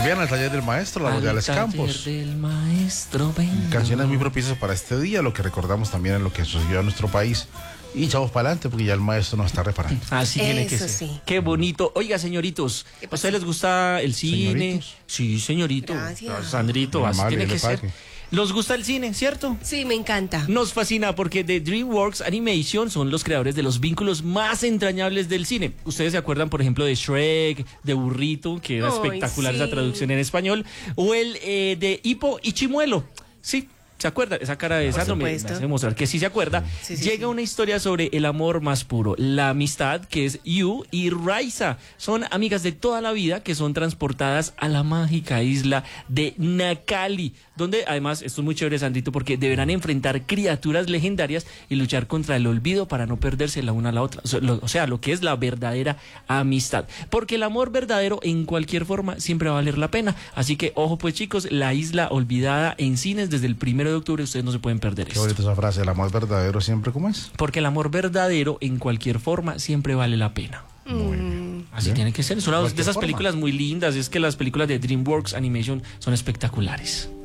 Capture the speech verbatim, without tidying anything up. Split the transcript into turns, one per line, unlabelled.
Vivían al taller del maestro, la voz de Alex Campos.
Del maestro, venga.
Canciones muy propicias para este día, lo que recordamos también en lo que sucedió en nuestro país. Y chavos para adelante, porque ya el maestro nos está reparando.
Así tiene que ser.
Sí.
Qué bonito. Oiga, señoritos, ¿a ustedes les gusta el cine?
Señoritos.
Sí, señorito.
Gracias.
Sandrito, así
Normal,
tiene
le
que ser.
pague.
¿Los gusta el cine, cierto?
Sí, me encanta.
Nos fascina porque de DreamWorks Animation son los creadores de los vínculos más entrañables del cine. Ustedes se acuerdan, por ejemplo, de Shrek, de Burrito, que era
Ay,
espectacular
sí.
esa traducción en español, o el eh, de Hippo y Chimuelo. Sí. ¿Se acuerda? Esa cara de Sandro me, me
supuesto.
hace demostrar que sí se acuerda.
Sí, sí,
Llega
sí.
una historia sobre el amor más puro, la amistad, que es Yu y Raisa. Son amigas de toda la vida que son transportadas a la mágica isla de Nakali, donde además, esto es muy chévere, Sandrito, porque deberán enfrentar criaturas legendarias y luchar contra el olvido para no perderse la una a la otra. O sea, lo, o sea, lo que es la verdadera amistad. Porque el amor verdadero, en cualquier forma, siempre va a valer la pena. Así que, ojo pues chicos, La Isla Olvidada en cines desde el primero de octubre, ustedes no se pueden perder
Qué
esto.
bonita esa frase, el amor verdadero siempre como es.
Porque el amor verdadero, en cualquier forma, siempre vale la pena.
Muy bien.
Así
Bien.
tiene que ser. Es una de
Cualquier
esas
forma.
películas muy lindas. Es que las películas de DreamWorks Animation son espectaculares.